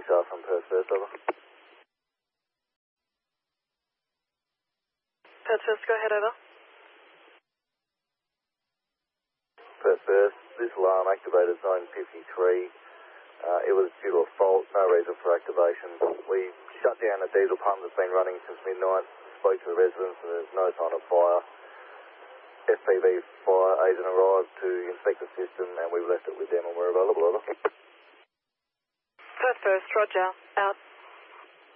Shaft from Perth First, over. Perth First, go ahead, over. Perth First, this alarm activated zone 53. It was due to a fault, no reason for activation. We shut down the diesel pump that's been running since midnight, spoke to the residents and there's no sign of fire. FPV fire agent arrived to inspect the system and we left it with them and we're available, over. Perth First, roger, out.